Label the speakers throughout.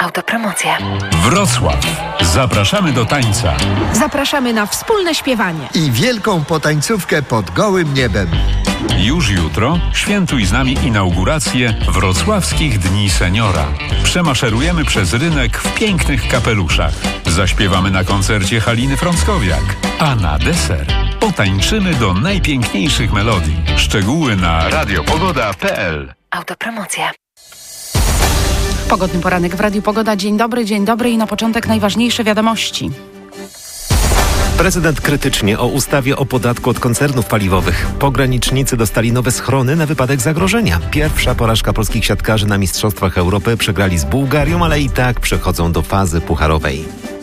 Speaker 1: Autopromocja.
Speaker 2: Wrocław. Zapraszamy do tańca.
Speaker 3: Zapraszamy na wspólne śpiewanie
Speaker 4: i wielką potańcówkę pod gołym niebem.
Speaker 2: Już jutro świętuj z nami inaugurację Wrocławskich Dni Seniora. Przemaszerujemy przez rynek w pięknych kapeluszach. Zaśpiewamy na koncercie Haliny Frąckowiak. A na deser potańczymy do najpiękniejszych melodii. Szczegóły na radiopogoda.pl.
Speaker 1: Autopromocja.
Speaker 3: Pogodny poranek w Radiu Pogoda. Dzień dobry i na początek najważniejsze wiadomości.
Speaker 5: Prezydent krytycznie o ustawie o podatku od koncernów paliwowych. Pogranicznicy dostali nowe schrony na wypadek zagrożenia. Pierwsza porażka polskich siatkarzy na Mistrzostwach Europy. Przegrali z Bułgarią, ale i tak przechodzą do fazy pucharowej.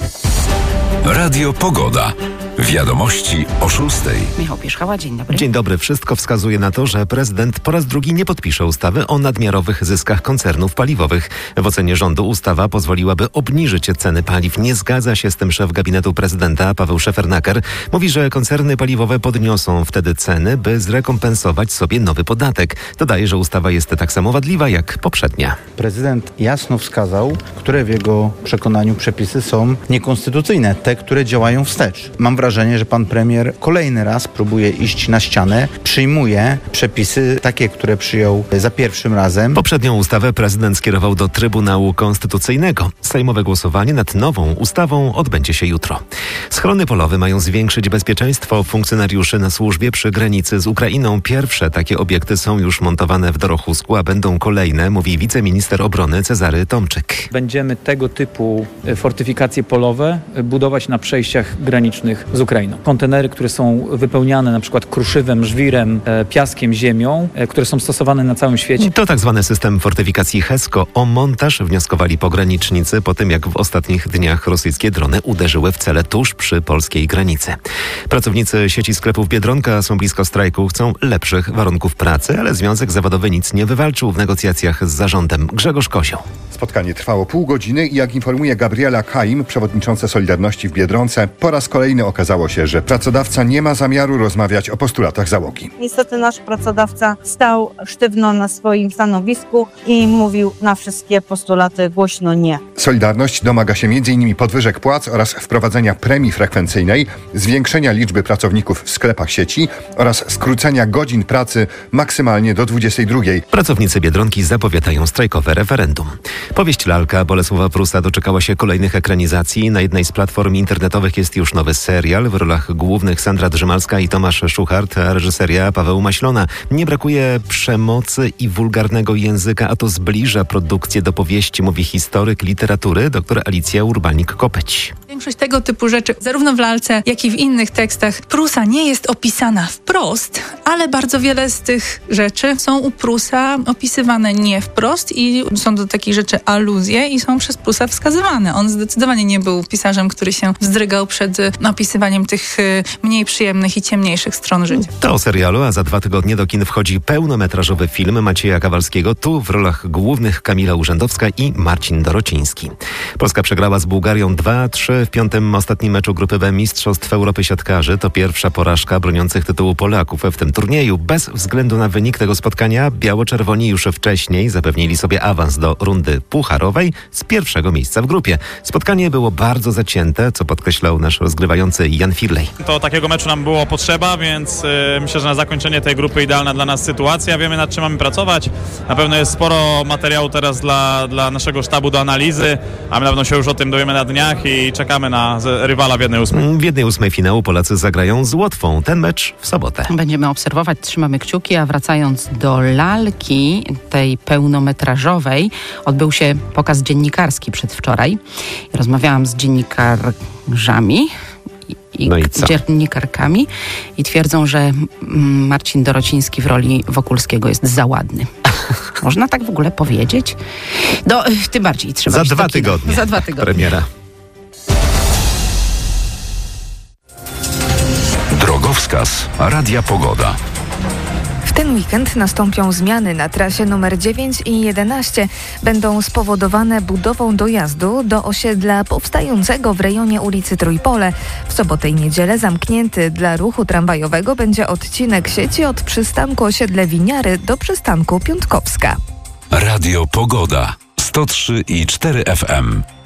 Speaker 2: Radio Pogoda. Wiadomości o 6:00.
Speaker 3: Michał Pierzchała, dzień dobry.
Speaker 5: Dzień dobry. Wszystko wskazuje na to, że prezydent po raz drugi nie podpisze ustawy o nadmiarowych zyskach koncernów paliwowych. W ocenie rządu ustawa pozwoliłaby obniżyć ceny paliw. Nie zgadza się z tym szef gabinetu prezydenta Paweł Szefernaker. Mówi, że koncerny paliwowe podniosą wtedy ceny, by zrekompensować sobie nowy podatek. Dodaje, że ustawa jest tak samo wadliwa jak poprzednia.
Speaker 6: Prezydent jasno wskazał, które w jego przekonaniu przepisy są niekonstytucyjne, te, które działają wstecz. Mam wrażenie, że pan premier kolejny raz próbuje iść na ścianę, przyjmuje przepisy takie, które przyjął za pierwszym razem.
Speaker 5: Poprzednią ustawę prezydent skierował do Trybunału Konstytucyjnego. Sejmowe głosowanie nad nową ustawą odbędzie się jutro. Schrony polowe mają zwiększyć bezpieczeństwo funkcjonariuszy na służbie przy granicy z Ukrainą. Pierwsze takie obiekty są już montowane w Dorochusku, a będą kolejne, mówi wiceminister obrony Cezary Tomczyk.
Speaker 7: Będziemy tego typu fortyfikacje polowe budować na przejściach granicznych z Ukrainą. Kontenery, które są wypełniane na przykład kruszywem, żwirem, piaskiem, ziemią, które są stosowane na całym świecie.
Speaker 5: To tak zwany system fortyfikacji HESCO. O montaż wnioskowali pogranicznicy po tym, jak w ostatnich dniach rosyjskie drony uderzyły w cele tuż przy polskiej granicy. Pracownicy sieci sklepów Biedronka są blisko strajku, chcą lepszych warunków pracy, ale Związek Zawodowy nic nie wywalczył w negocjacjach z zarządem. Grzegorz Kozioł.
Speaker 8: Spotkanie trwało pół godziny i jak informuje Gabriela Kaim, przewodnicząca Solidarności w Biedronce, po raz kolejny okazało się, że pracodawca nie ma zamiaru rozmawiać o postulatach załogi.
Speaker 9: Niestety nasz pracodawca stał sztywno na swoim stanowisku i mówił na wszystkie postulaty głośno nie.
Speaker 8: Solidarność domaga się m.in. podwyżek płac oraz wprowadzenia premii frekwencyjnej, zwiększenia liczby pracowników w sklepach sieci oraz skrócenia godzin pracy maksymalnie do 22:00.
Speaker 5: Pracownicy Biedronki zapowiadają strajkowe referendum. Powieść Lalka Bolesława Prusa doczekała się kolejnych ekranizacji. Na jednej z platform internetowych jest już nowy serial. W rolach głównych Sandra Drzymalska i Tomasz Szuchart, a reżyseria Paweł Maślona. Nie brakuje przemocy i wulgarnego języka, a to zbliża produkcję do powieści, mówi historyk literatury dr Alicja Urbanik-Kopeć.
Speaker 10: Większość tego typu rzeczy, zarówno w Lalce, jak i w innych tekstach Prusa nie jest opisana wprost, ale bardzo wiele z tych rzeczy są u Prusa opisywane nie wprost i są do takich rzeczy aluzje i są przez Prusa wskazywane. On zdecydowanie nie był pisarzem, który się wzdrygał przed opisywaniem tych mniej przyjemnych i ciemniejszych stron życia.
Speaker 5: To o serialu, a za 2 tygodnie do kin wchodzi pełnometrażowy film Macieja Kawalskiego. Tu w rolach głównych Kamila Urzędowska i Marcin Dorociński. Polska przegrała z Bułgarią 2-3 w 5. ostatnim meczu grupy B Mistrzostw Europy Siatkarzy. To pierwsza porażka broniących tytułu Polaków w tym turnieju. Bez względu na wynik tego spotkania biało-czerwoni już wcześniej zapewnili sobie awans do rundy pucharowej z pierwszego miejsca w grupie. Spotkanie było bardzo zacięte, co podkreślał nasz rozgrywający Jan Firlej.
Speaker 11: To takiego meczu nam było potrzeba, więc myślę, że na zakończenie tej grupy idealna dla nas sytuacja. Wiemy, nad czym mamy pracować. Na pewno jest sporo materiału teraz dla naszego sztabu do analizy, a my na pewno się już o tym dowiemy na dniach i czekamy na rywala w 1/8.
Speaker 5: W 1/8 finału Polacy zagrają z Łotwą. Ten mecz w sobotę.
Speaker 3: Będziemy obserwować, trzymamy kciuki, a wracając do Lalki, tej pełnometrażowej, odbył się pokaz dziennikarski przedwczoraj. Rozmawiałam z dziennikarzami i dziennikarkami i twierdzą, że Marcin Dorociński w roli Wokulskiego jest za ładny. Można tak w ogóle powiedzieć? Tym bardziej trzeba.
Speaker 5: Za 2 tygodnie.
Speaker 3: Za 2 tygodnie.
Speaker 5: Premiera.
Speaker 2: Drogowskaz Radia Pogoda.
Speaker 1: W ten weekend nastąpią zmiany na trasie numer 9 i 11. Będą spowodowane budową dojazdu do osiedla powstającego w rejonie ulicy Trójpole. W sobotę i niedzielę zamknięty dla ruchu tramwajowego będzie odcinek sieci od przystanku osiedle Winiary do przystanku Piątkowska.
Speaker 2: Radio Pogoda. 103,4 FM.